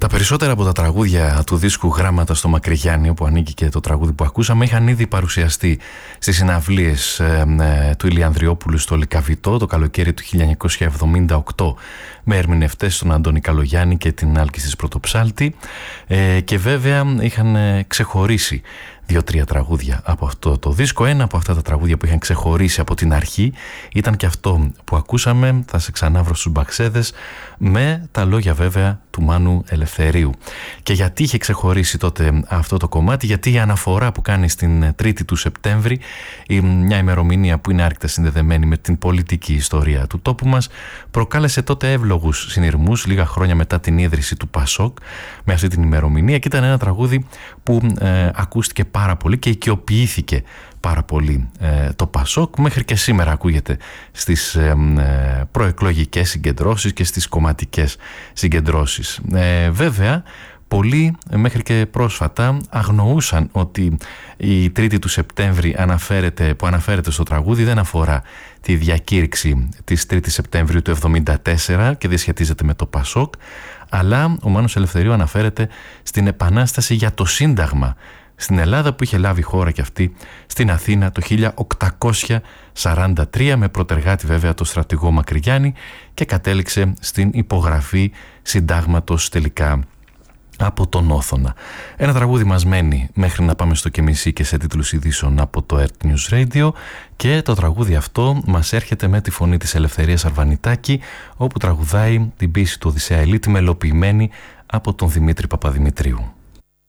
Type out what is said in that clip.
Τα περισσότερα από τα τραγούδια του δίσκου Γράμματα στο Μακρυγιάννη, όπου ανήκει και το τραγούδι που ακούσαμε, είχαν ήδη παρουσιαστεί στις συναυλίες του Ηλιανδριόπουλου στο Λυκαβητό το καλοκαίρι του 1978 με ερμηνευτές τον Αντώνη Καλογιάννη και την Άλκη Πρωτοψάλτη, και βέβαια είχαν ξεχωρίσει 2-3 τραγούδια από αυτό το δίσκο. Ένα από αυτά τα τραγούδια που είχαν ξεχωρίσει από την αρχή ήταν και αυτό που ακούσαμε, «Θα σε ξανάβρω στους Μπαξέδες», με τα λόγια βέβαια του Μάνου Ελευθερίου. Και γιατί είχε ξεχωρίσει τότε αυτό το κομμάτι? Γιατί η αναφορά που κάνει στην 3η του Σεπτέμβρη, μια ημερομηνία που είναι άρρηκτα συνδεδεμένη με την πολιτική ιστορία του τόπου μας, προκάλεσε τότε εύλογους συνειρμούς λίγα χρόνια μετά την ίδρυση του Πασόκ με αυτή την ημερομηνία, και ήταν ένα τραγούδι που ακούστηκε πάρα πολύ και οικειοποιήθηκε πάρα πολύ το Πασόκ. Μέχρι και σήμερα ακούγεται στις προεκλογικές συγκεντρώσεις και στις κομματικές συγκεντρώσεις. Βέβαια, πολλοί μέχρι και πρόσφατα αγνοούσαν ότι η 3η του Σεπτέμβρη που αναφέρεται στο τραγούδι δεν αφορά τη διακήρυξη της 3ης Σεπτεμβρίου του 1974 και δεν σχετίζεται με το Πασόκ, αλλά ο Μάνος Ελευθερίου αναφέρεται στην επανάσταση για το Σύνταγμα στην Ελλάδα που είχε λάβει χώρα και αυτή στην Αθήνα το 1843, με πρωτεργάτη βέβαια το στρατηγό Μακρυγιάννη, και κατέληξε στην υπογραφή συντάγματος τελικά από τον Όθωνα. Ένα τραγούδι μας μένει μέχρι να πάμε στο «Και και σε τίτλους ειδήσεων» από το Earth News Radio, και το τραγούδι αυτό μας έρχεται με τη φωνή της Ελευθερίας Αρβανιτάκη, όπου τραγουδάει την ποίηση του Οδυσσέα Ηλίτη, μελοποιημένη από τον Δημήτρη Παπαδημητρίου.